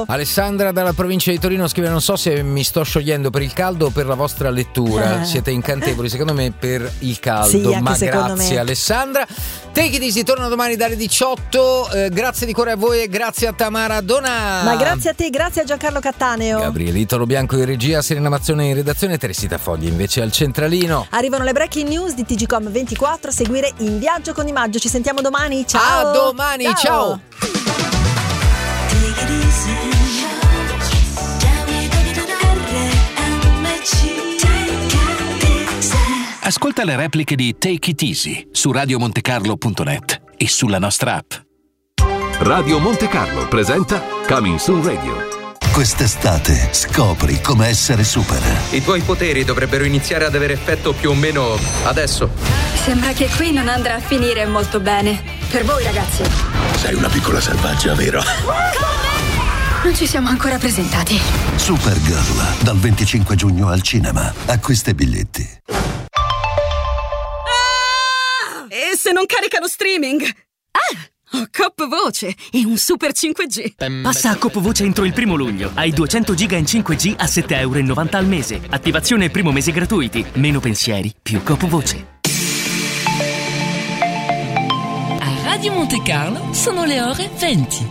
Alessandra dalla provincia di Torino scrive: non so se mi sto sciogliendo per il caldo o per la vostra lettura. Siete incantevoli, secondo me per il caldo, sì, ma me. grazie Alessandra. Take it easy torna domani dalle 18. Grazie di cuore a voi e grazie a Tamara Donà. Ma grazie a te, grazie a Giancarlo Cattaneo, Gabriele Italo Bianco in regia, Serena Mazzone in redazione, Teresita Fogli invece al centralino. Arrivano le breaking news di TGcom 24 a seguire In Viaggio con Imaggio. Ci sentiamo domani, ciao. A domani, ciao. Ascolta le repliche di Take It Easy su radiomontecarlo.net e sulla nostra app. Radio Monte Carlo presenta Coming Soon Radio. Quest'estate scopri come essere super. I tuoi poteri dovrebbero iniziare ad avere effetto più o meno adesso. Sembra che qui non andrà a finire molto bene. Per voi, ragazzi. Sei una piccola selvaggia, vero? Non ci siamo ancora presentati. Supergirl, dal 25 giugno al cinema. Acquista i biglietti. E se non caricano streaming? Ho Coop Voce e un super 5G. Passa a Coop Voce entro il 1 luglio. Hai 200 giga in 5G a €7,90 al mese. Attivazione e primo mese gratuiti. Meno pensieri, più Coop Voce. A Radio Monte Carlo sono le ore 20.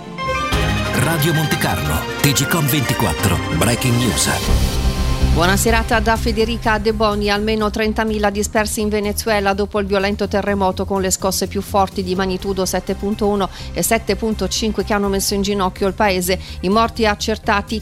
Radio Monte Carlo, TGcom 24, Breaking News. Buona serata da Federica De Boni. Almeno 30.000 dispersi in Venezuela dopo il violento terremoto con le scosse più forti di magnitudo 7.1 e 7.5 che hanno messo in ginocchio il paese. I morti accertati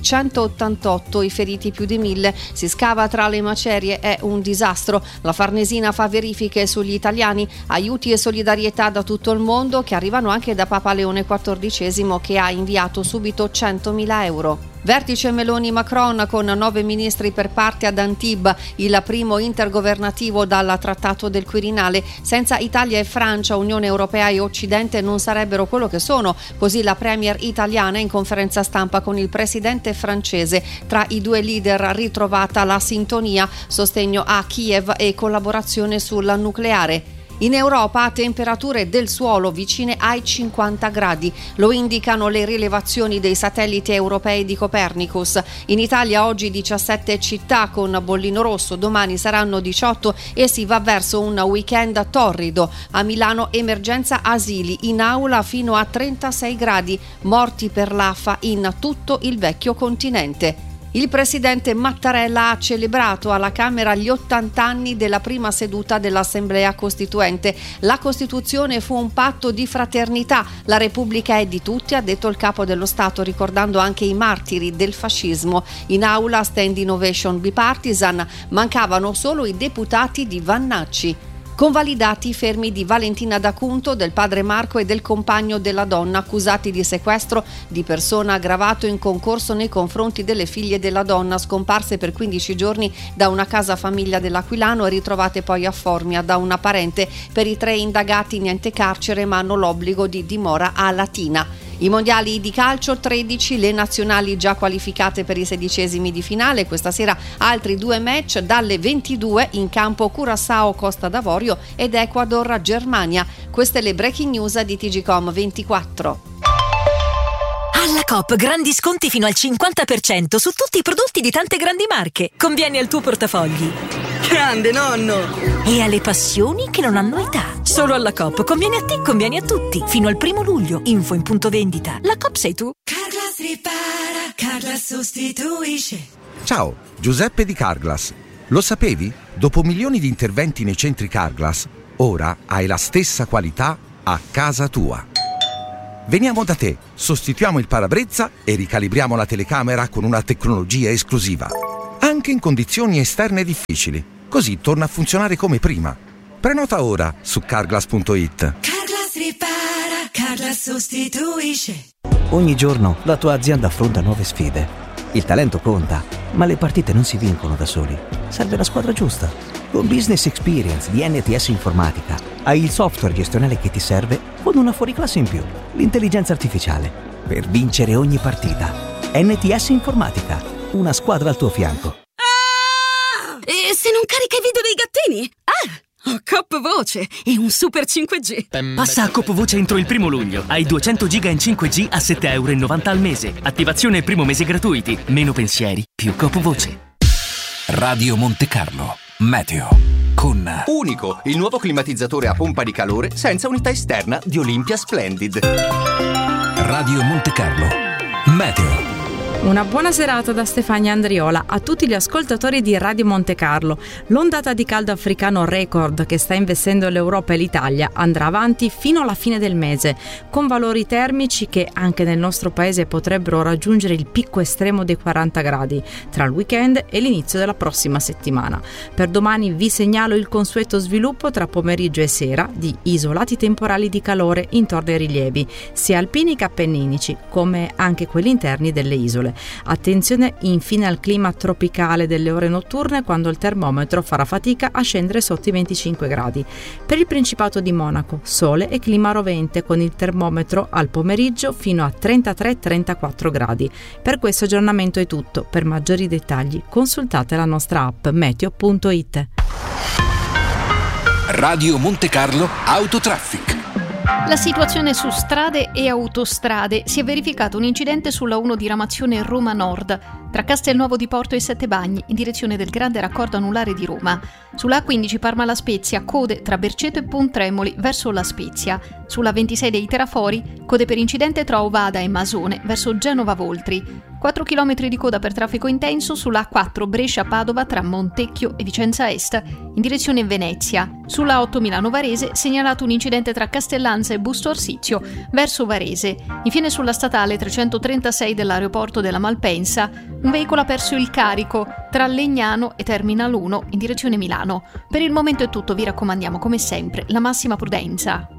188, i feriti più di 1.000. Si scava tra le macerie, è un disastro. La Farnesina fa verifiche sugli italiani, aiuti e solidarietà da tutto il mondo che arrivano anche da Papa Leone XIV che ha inviato subito 100.000 euro. Vertice Meloni-Macron con 9 ministri per parte ad Antibes, il primo intergovernativo dal Trattato del Quirinale. Senza Italia e Francia, Unione Europea e Occidente non sarebbero quello che sono, così la premier italiana in conferenza stampa con il presidente francese. Tra i due leader ritrovata la sintonia, sostegno a Kiev e collaborazione sul nucleare. In Europa temperature del suolo vicine ai 50 gradi, lo indicano le rilevazioni dei satelliti europei di Copernicus. In Italia oggi 17 città con bollino rosso, domani saranno 18 e si va verso un weekend torrido. A Milano emergenza asili, in aula fino a 36 gradi, morti per l'AFA in tutto il vecchio continente. Il presidente Mattarella ha celebrato alla Camera gli 80 anni della prima seduta dell'Assemblea Costituente. La Costituzione fu un patto di fraternità. La Repubblica è di tutti, ha detto il capo dello Stato, ricordando anche i martiri del fascismo. In aula stand ovation bipartisan, mancavano solo i deputati di Vannacci. Convalidati i fermi di Valentina D'Acunto, del padre Marco e del compagno della donna, accusati di sequestro di persona aggravato in concorso nei confronti delle figlie della donna, scomparse per 15 giorni da una casa famiglia dell'Aquilano e ritrovate poi a Formia da una parente. Per i 3 indagati niente carcere, ma hanno l'obbligo di dimora a Latina. I mondiali di calcio 13, le nazionali già qualificate per i 16esimi di finale. Questa sera altri 2 match dalle 22 in campo: Curaçao Costa d'Avorio ed Ecuador Germania. Queste le breaking news di TGcom 24. Alla Coop grandi sconti fino al 50% su tutti i prodotti di tante grandi marche. Conviene al tuo portafogli. Grande nonno! E alle passioni che non hanno età. Solo alla Coop conviene a te, conviene a tutti. Fino al 1 luglio. Info in punto vendita. La Coop sei tu. Carglass ripara, Carglass sostituisce. Ciao, Giuseppe di Carglass. Lo sapevi? Dopo milioni di interventi nei centri Carglass, ora hai la stessa qualità a casa tua. Veniamo da te, sostituiamo il parabrezza e ricalibriamo la telecamera con una tecnologia esclusiva. Anche in condizioni esterne difficili. Così torna a funzionare come prima. Prenota ora su carglass.it. Carglass ripara, Carglass sostituisce. Ogni giorno la tua azienda affronta nuove sfide. Il talento conta, ma le partite non si vincono da soli. Serve la squadra giusta. Con Business Experience di NTS Informatica hai il software gestionale che ti serve con una fuoriclasse in più, l'intelligenza artificiale, per vincere ogni partita. NTS Informatica, una squadra al tuo fianco. E se non carica i video dei gattini? Ho Coop Voce e un super 5G. Passa a Coop Voce entro il 1° luglio. Hai 200 giga in 5G a €7,90 al mese. Attivazione primo mese gratuiti. Meno pensieri, più Coop Voce. Radio Monte Carlo. Meteo. Con Unico, il nuovo climatizzatore a pompa di calore senza unità esterna di Olympia Splendid. Radio Monte Carlo. Meteo. Una buona serata da Stefania Andriola a tutti gli ascoltatori di Radio Monte Carlo. L'ondata di caldo africano record che sta investendo l'Europa e l'Italia andrà avanti fino alla fine del mese, con valori termici che anche nel nostro paese potrebbero raggiungere il picco estremo dei 40 gradi tra il weekend e l'inizio della prossima settimana. Per domani vi segnalo il consueto sviluppo tra pomeriggio e sera di isolati temporali di calore intorno ai rilievi, sia alpini che appenninici, come anche quelli interni delle isole. Attenzione infine al clima tropicale delle ore notturne, quando il termometro farà fatica a scendere sotto i 25 gradi. Per il Principato di Monaco, sole e clima rovente, con il termometro al pomeriggio fino a 33-34 gradi. Per questo aggiornamento è tutto. Per maggiori dettagli consultate la nostra app meteo.it. Radio Monte Carlo Autotraffic. La situazione su strade e autostrade: si è verificato un incidente sulla 1 diramazione Roma Nord, tra Castelnuovo di Porto e Sette Bagni, in direzione del grande raccordo anulare di Roma. Sulla A15 Parma La Spezia, code tra Berceto e Pontremoli verso La Spezia. Sulla 26 dei Terafori, code per incidente tra Ovada e Masone verso Genova Voltri. 4 km di coda per traffico intenso sulla A4 Brescia-Padova tra Montecchio e Vicenza Est, in direzione Venezia. Sulla 8 Milano-Varese, segnalato un incidente tra Castellanza e Busto Arsizio verso Varese. Infine sulla statale 336 dell'aeroporto della Malpensa, un veicolo ha perso il carico tra Legnano e Terminal 1 in direzione Milano. Per il momento è tutto, vi raccomandiamo come sempre la massima prudenza.